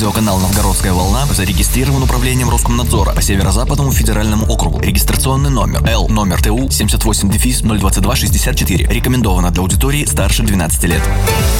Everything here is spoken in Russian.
Радиоканал «Новгородская волна» зарегистрирован управлением Роскомнадзора по Северо-Западному федеральному округу. Регистрационный номер Л номер ТУ 78-022-64. Рекомендовано для аудитории старше 12 лет.